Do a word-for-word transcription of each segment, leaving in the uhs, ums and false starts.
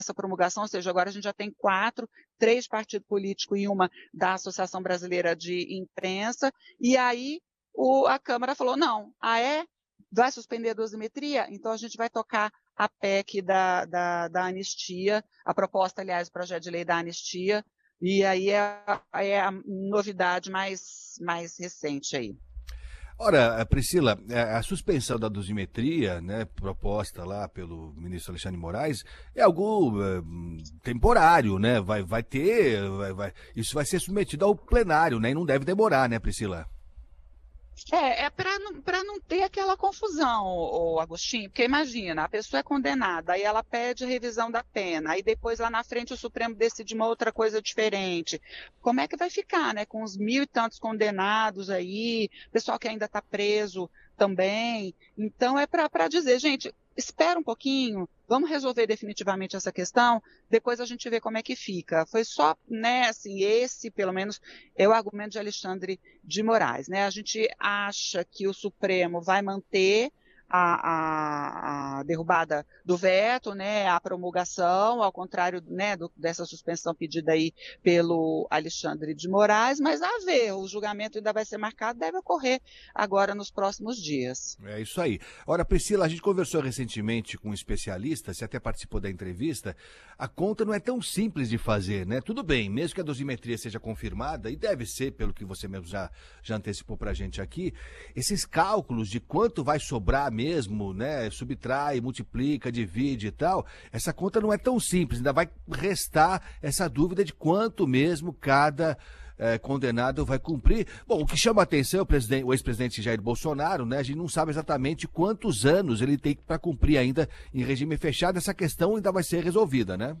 essa promulgação, ou seja, agora a gente já tem quatro, três partidos políticos e uma da Associação Brasileira de Imprensa, e aí o, a Câmara falou, não, ah é? Vai suspender a dosimetria? Então a gente vai tocar a P E C da, da, da anistia, a proposta, aliás, do projeto de lei da anistia, e aí é, é a novidade mais, mais recente aí. Ora, Priscila, a suspensão da dosimetria, né, proposta lá pelo ministro Alexandre de Moraes, é algo é, temporário, né? Vai, vai ter, vai, vai, isso vai ser submetido ao plenário, né? E não deve demorar, né, Priscila? É, é para não, para não ter aquela confusão, o Agostinho, porque imagina, a pessoa é condenada, aí ela pede revisão da pena, aí depois lá na frente o Supremo decide uma outra coisa diferente. Como é que vai ficar, né? Com os mil e tantos condenados aí, pessoal que ainda está preso também. Então é para dizer, gente, espera um pouquinho, vamos resolver definitivamente essa questão, depois a gente vê como é que fica. Foi só, né, assim, esse, pelo menos, é o argumento de Alexandre de Moraes, né? A gente acha que o Supremo vai manter a, a, a derrubada do veto, né, a promulgação, ao contrário, né, do, dessa suspensão pedida aí pelo Alexandre de Moraes, mas a ver, o julgamento ainda vai ser marcado, deve ocorrer agora nos próximos dias. É isso aí. Ora, Priscila, a gente conversou recentemente com um especialista, você até participou da entrevista, a conta não é tão simples de fazer, né? Tudo bem, mesmo que a dosimetria seja confirmada, e deve ser, pelo que você mesmo já, já antecipou pra gente aqui, esses cálculos de quanto vai sobrar mesmo, né? Subtrai, multiplica, divide e tal, essa conta não é tão simples, ainda vai restar essa dúvida de quanto mesmo cada é, condenado vai cumprir. Bom, o que chama a atenção é o, presidente, o ex-presidente Jair Bolsonaro, né? A gente não sabe exatamente quantos anos ele tem para cumprir ainda em regime fechado, essa questão ainda vai ser resolvida, né?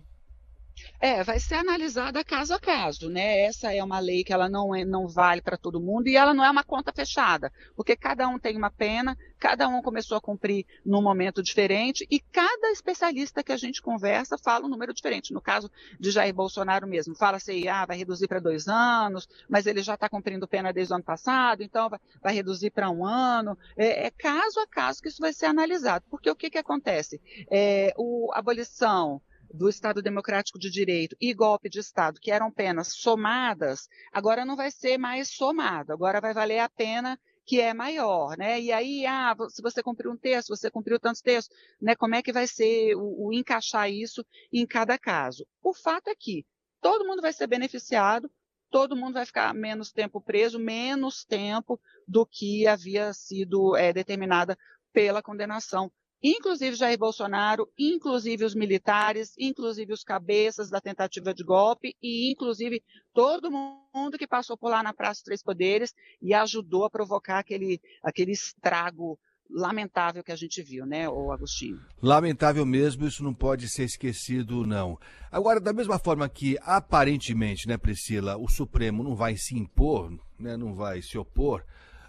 É, vai ser analisada caso a caso, né? Essa é uma lei que ela não, é, não vale para todo mundo e ela não é uma conta fechada, porque cada um tem uma pena, cada um começou a cumprir num momento diferente e cada especialista que a gente conversa fala um número diferente. No caso de Jair Bolsonaro mesmo, fala-se, ah, vai reduzir para dois anos, mas ele já está cumprindo pena desde o ano passado, então vai, vai reduzir para um ano. É, é caso a caso que isso vai ser analisado, porque o que, que acontece? É, o, a abolição do Estado Democrático de Direito e golpe de Estado, que eram penas somadas, agora não vai ser mais somado, agora vai valer a pena que é maior, né? E aí, ah, se você cumpriu um terço, você cumpriu tantos terços, né? Como é que vai ser o, o encaixar isso em cada caso? O fato é que todo mundo vai ser beneficiado, todo mundo vai ficar menos tempo preso, menos tempo do que havia sido é, determinada pela condenação. Inclusive Jair Bolsonaro, inclusive os militares, inclusive os cabeças da tentativa de golpe e inclusive todo mundo que passou por lá na Praça dos Três Poderes e ajudou a provocar aquele, aquele estrago lamentável que a gente viu, né, ô Agostinho? Lamentável mesmo, isso não pode ser esquecido, não. Agora, da mesma forma que, aparentemente, né, Priscila, o Supremo não vai se impor, né, não vai se opor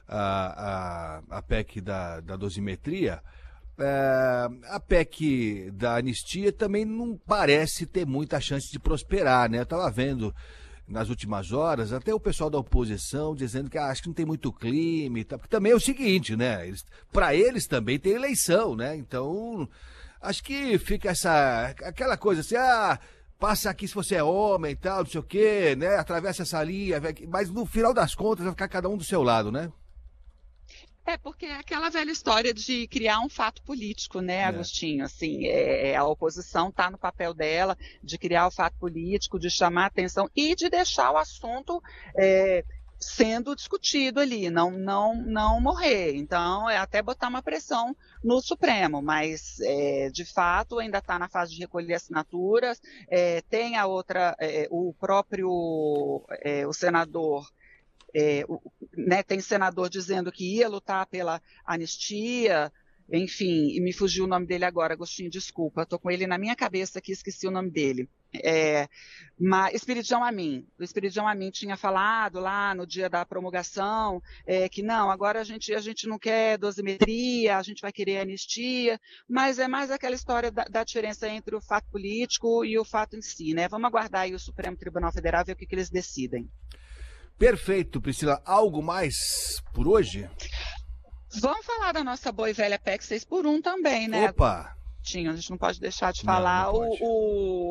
à, à, à P E C da, da dosimetria, É, a P E C da anistia também não parece ter muita chance de prosperar, né? Eu estava vendo nas últimas horas até o pessoal da oposição dizendo que ah, acho que não tem muito clima e tal, porque também é o seguinte, né? Para eles também tem eleição, né? Então, acho que fica essa, aquela coisa assim, ah, passa aqui se você é homem e tal, não sei o quê, né? Atravessa essa linha, mas no final das contas vai ficar cada um do seu lado, né? É, porque é aquela velha história de criar um fato político, né, Agostinho? Assim, é, a oposição está no papel dela de criar o fato político, de chamar a atenção e de deixar o assunto é, sendo discutido ali, não, não, não morrer. Então, é até botar uma pressão no Supremo, mas, é, de fato, ainda está na fase de recolher assinaturas. É, tem a outra, é, o próprio é, o senador... É, o, né, tem senador dizendo que ia lutar pela anistia, enfim, e me fugiu o nome dele agora, Agostinho, desculpa, estou com ele na minha cabeça aqui, esqueci o nome dele. É, mas Espiridão Amin, o Espiridão Amin tinha falado lá no dia da promulgação é, que não, agora a gente, a gente não quer dosimetria, a gente vai querer anistia, mas é mais aquela história da, da diferença entre o fato político e o fato em si, né? Vamos aguardar aí o Supremo Tribunal Federal ver o que, que eles decidem. Perfeito, Priscila. Algo mais por hoje? Vamos falar da nossa boa e velha P E C seis por um também, né? Opa! Tinha, a gente não pode deixar de Não, falar não o, pode. o